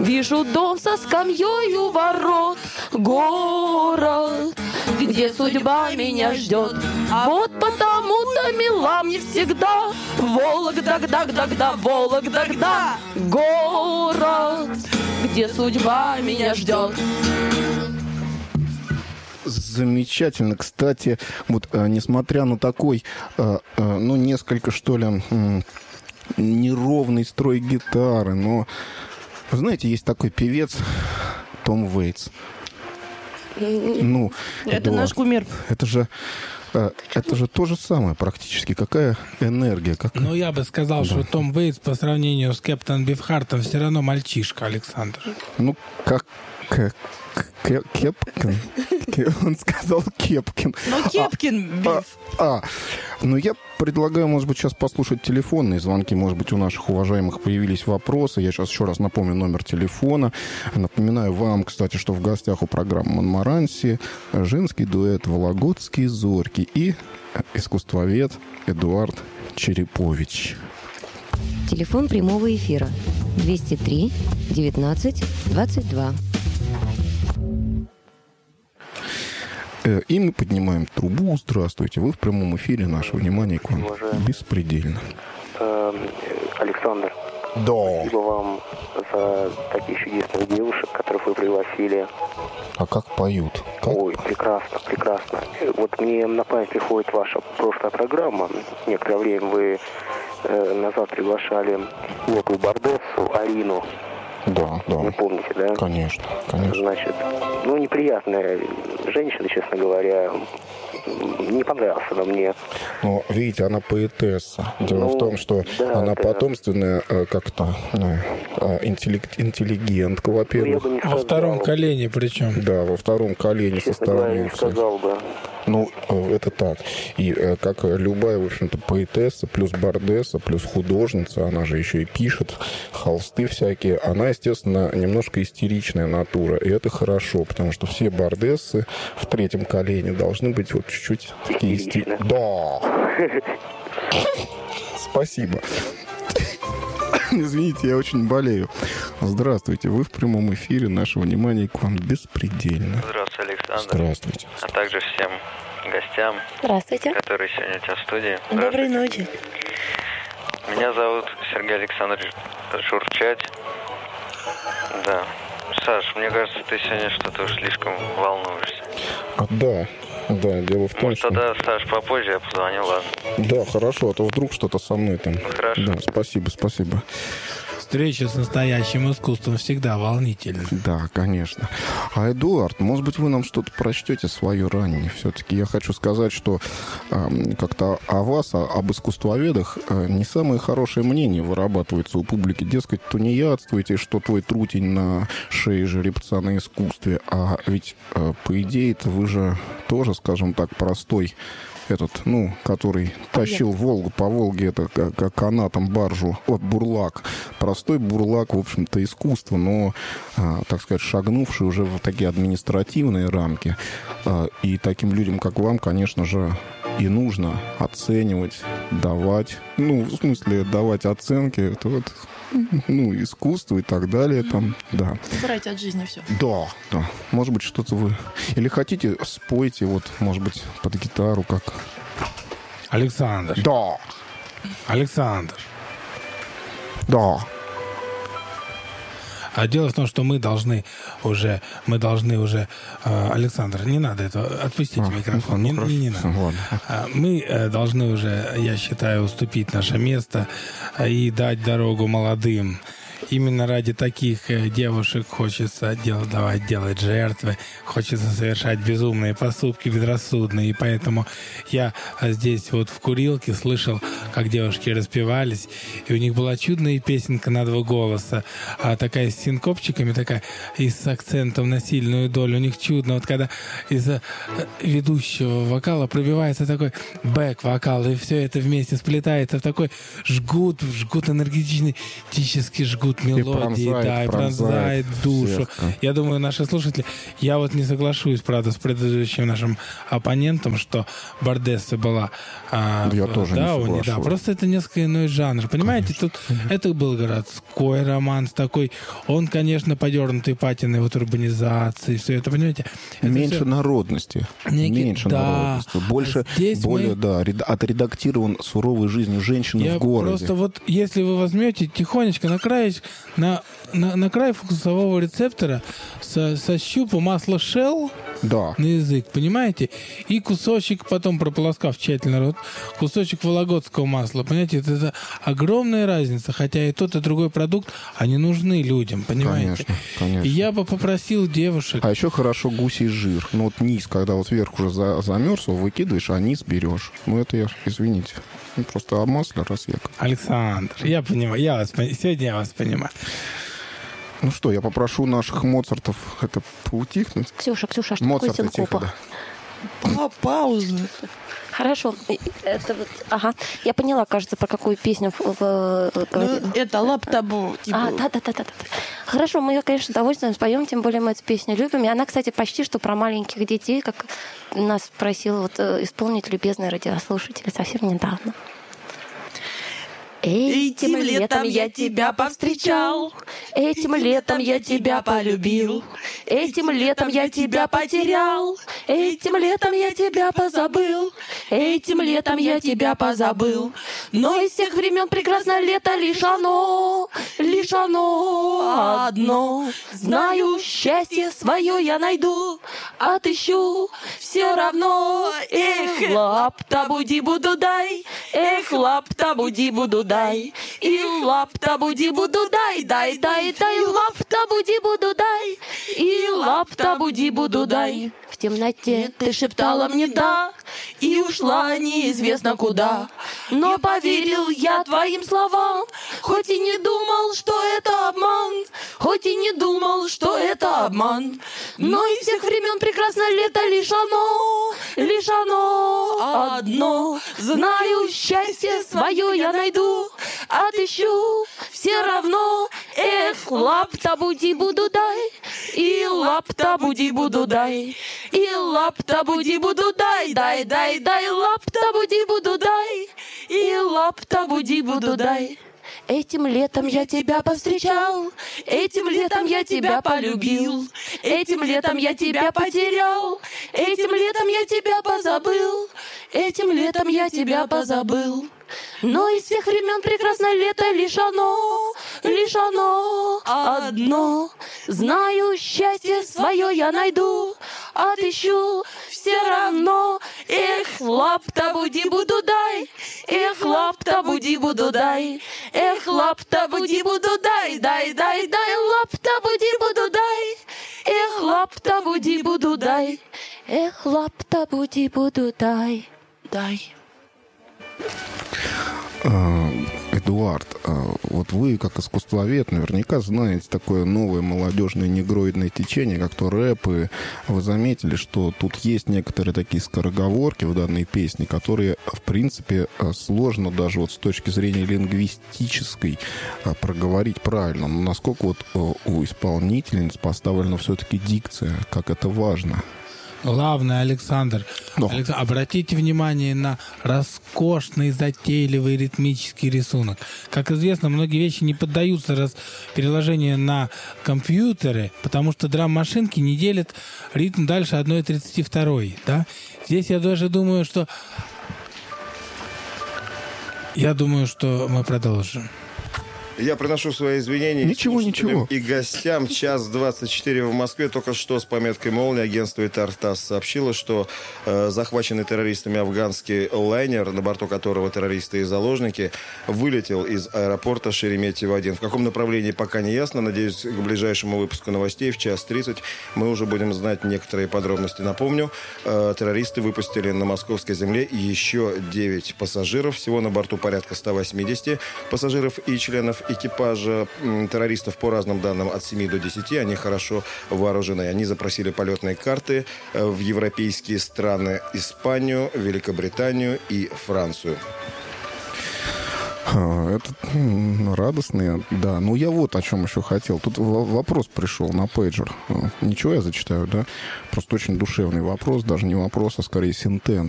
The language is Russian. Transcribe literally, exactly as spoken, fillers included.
Вижу дом со скамьей у ворот, город, где судьба меня ждет. Вот потому-то мила мне всегда Вологда-гда-гда-гда, Вологда-гда, город, где судьба меня ждет. Замечательно. Кстати, вот э, несмотря на такой, э, э, ну, несколько, что ли, э, неровный строй гитары, но, вы знаете, есть такой певец Том Вейтс. Ну, это Эдуард, наш кумир. Это же, э, это же то же самое практически. Какая энергия. Как... Ну, я бы сказал, да. что Том Вейтс по сравнению с Кэптон Бифхартом все равно мальчишка, Александр. Ну, как... как... Кепкин? Он сказал Кепкин. Ну, Кепкин, Биф. А, а, ну, я предлагаю, может быть, сейчас послушать телефонные звонки. Может быть, у наших уважаемых появились вопросы. Я сейчас еще раз напомню номер телефона. Напоминаю вам, кстати, что в гостях у программы «Монмаранси» женский дуэт «Вологодские зорьки» и искусствовед Эдуард Черепович. Телефон прямого эфира двести три девятнадцать двадцать два. И мы поднимаем трубу. Здравствуйте. Вы в прямом эфире. Наше внимание к вам беспредельно. Александр. Да. Спасибо вам за таких чудесных девушек, которых вы пригласили. А как поют? Как? Ой, прекрасно, прекрасно. Вот мне на память приходит ваша прошлая программа. Некоторое время вы э, назад приглашали некую бардессу Арину. Да, да. Вы помните, да? Конечно, конечно. Значит, ну, неприятная женщина, честно говоря. Не понравился она мне. Но, видите, она поэтесса. Дело ну, в том, что да, она да. потомственная как-то интеллигентка, во-первых. Ну, во втором колене причем. Да, во втором колене честно со стороны. Говоря, не сказал бы. Ну, это так. И как любая, в общем-то, поэтесса, плюс бардесса, плюс художница, она же еще и пишет холсты всякие, она, естественно, немножко истеричная натура. И это хорошо, потому что все бардессы в третьем колене должны быть вот чуть-чуть такие истеричные. Да! Спасибо. Извините, я очень болею. Здравствуйте, вы в прямом эфире. Наше внимание к вам беспредельно. Здравствуйте, Александр. Здравствуйте. А также всем гостям, Здравствуйте. которые сегодня у тебя в студии. Доброй ночи. Меня зовут Сергей Александрович Шурчать. Да. Саш, мне кажется, ты сегодня что-то уж слишком волнуешься. А, да. Да, дело в том, Может, что... тогда, Саш, попозже я позвоню, ладно? Да, хорошо, а то вдруг что-то со мной там. Хорошо. Да, спасибо, спасибо. Встреча с настоящим искусством всегда волнительна. Да, конечно. А, Эдуард, может быть, вы нам что-то прочтете свое ранее? Все-таки я хочу сказать, что э, как-то о вас, о, об искусствоведах э, не самое хорошее мнение вырабатывается у публики. Дескать, тунеядствуете, что твой трутень на шее жеребца на искусстве. А ведь, э, по идее-то, вы же тоже, скажем так, простой этот, ну, который тащил Волгу по Волге, это как канатом баржу, вот бурлак. Простой бурлак, в общем-то, искусство, но, а, так сказать, шагнувший уже в такие административные рамки. А, и таким людям, как вам, конечно же, и нужно оценивать, давать, ну, в смысле, давать оценки, это вот, ну, искусству и так далее, там, да. Брать от жизни все. Да, да. Может быть, что-то вы... Или хотите, спойте, вот, может быть, под гитару, как... Александр. Да. Александр. Да. А дело в том, что мы должны уже, мы должны уже, э, Александр, не надо этого, отпустите а, микрофон, ну, не, не, не надо. Ладно. Мы э, должны уже, я считаю, уступить наше место и дать дорогу молодым. Именно ради таких девушек хочется дел, давать, делать жертвы, хочется совершать безумные поступки, безрассудные. И поэтому я здесь вот в курилке слышал, как девушки распевались, и у них была чудная песенка на два голоса, а такая с синкопчиками, такая и с акцентом на сильную долю. У них чудно, вот когда из ведущего вокала пробивается такой бэк-вокал, и все это вместе сплетается в такой жгут, жгут энергетичный, этический жгут мелодии, пронзает, да, и пронзает пронзает душу. всех. Я думаю, наши слушатели... Я вот не соглашусь, правда, с предыдущим нашим оппонентом, что Бардесса была... А, Я в, тоже да, не не, да, просто это несколько иной жанр. Понимаете, Конечно. тут это был городской романс такой. Он, конечно, подернутый патиной вот урбанизации, все это, понимаете? Это Меньше все... народности. Некий... Меньше да. народности. Больше, Здесь более, мы... да, ред... отредактирован суровой жизнью женщины Я в городе. просто вот, если вы возьмете тихонечко на край, на, на, на край вкусового рецептора со, со щупу масла Shell Да. на язык, понимаете? И кусочек, потом прополоскав тщательно рот, кусочек вологодского масла, понимаете? Это, это огромная разница, хотя и тот, и другой продукт, они нужны людям, понимаете? Конечно, конечно. И я бы попросил девушек... А еще хорошо гусей жир. Ну вот низ, когда вот вверх уже за, замерз, его выкидываешь, а низ берешь. Ну это я, извините. Ну, просто о масле раз я... Александр, я понимаю, я вас, сегодня я вас понимаю. Ну что, я попрошу наших Моцартов это поутихнуть. Ксюша, Ксюша, а что Моцарта, такое синкопа? тихо, да. Па- Пауза. Хорошо. Это вот, ага. Я поняла, кажется, про какую песню в- в- Ну, это лап-табу. Типа. А, да, да, да, да, да. Хорошо, мы ее, конечно, с удовольствием споем, тем более мы эту песню любим. И она, кстати, почти что про маленьких детей, как нас просил вот, э, исполнить любезный радиослушатель совсем недавно. Этим летом я тебя повстречал, этим летом я тебя полюбил, этим летом я тебя потерял, этим летом я тебя позабыл, этим летом я тебя позабыл. Но из всех времен прекрасно лето лишь оно, лишь оно одно. Знаю, счастье свое я найду, отыщу все равно. Эх, лап-табуди-буду дай, эх, лап-табуди-буду дай. И лап-табуди-буду дай, дай, дай, дай, лап-табуди-буду дай. И лап-табуди-буду дай. В темноте ты шептала мне «да» и ушла неизвестно куда. Но поверил я твоим словам, хоть и не думал, что это обман, хоть и не думал, что это обман. Но из всех времен прекрасно лето лишь оно, лишь оно одно. Знаю, счастье свое я найду, отыщу все равно. Эх, лап-табуди-буду дай, и лап-табуди-буду дай, и лап-табуди-буду дай, дай, дай, дай, лап-табуди-буду дай, и лап-табуди-буду дай. Этим летом я тебя повстречал, этим летом я тебя полюбил, этим летом я тебя потерял, этим летом я тебя позабыл, этим летом я тебя позабыл. Но из всех времен прекрасное лето лишь оно, лишь оно одно. Знаю, счастье свое я найду, отыщу все равно. Эх, лап-табуди-буду дай, эх, лап-табуди-буду дай, эх, лап-табуди-буду дай, дай, дай, дай, лап-табуди-буду дай, эх, лап-табуди-буду дай, эх, лап-табуди-буду дай, дай. Эдуард, вот вы, как искусствовед, наверняка знаете такое новое молодежное негроидное течение, как то рэп, и вы заметили, что тут есть некоторые такие скороговорки в данной песне, которые, в принципе, сложно даже вот с точки зрения лингвистической проговорить правильно. Но насколько вот у исполнительниц поставлена все-таки дикция, как это важно? Главное, Александр, Александр, обратите внимание на роскошный, затейливый ритмический рисунок. Как известно, многие вещи не поддаются раз переложению на компьютеры, потому что драм-машинки не делят ритм дальше одна тридцать два. Да? Здесь я даже думаю, что... Я думаю, что мы продолжим. Я приношу свои извинения ничего, ничего. и гостям. Час двадцать четыре в Москве. Только что с пометкой «Молния» агентство ТАСС сообщило, что э, захваченный террористами афганский лайнер, на борту которого террористы и заложники, вылетел из аэропорта Шереметьево один. В каком направлении пока не ясно. Надеюсь, к ближайшему выпуску новостей в час тридцать мы уже будем знать некоторые подробности. Напомню, э, террористы выпустили на московской земле еще девять пассажиров. Всего на борту порядка ста восьмидесяти пассажиров и членов экипажа террористов, по разным данным, от семи до десяти. Они хорошо вооружены. Они запросили полетные карты в европейские страны: Испанию, Великобританию и Францию. Это радостные, да. Ну, я вот о чем еще хотел. Тут вопрос пришел на пейджер. Ничего, я зачитаю, да? Просто очень душевный вопрос. Даже не вопрос, а скорее сентенция.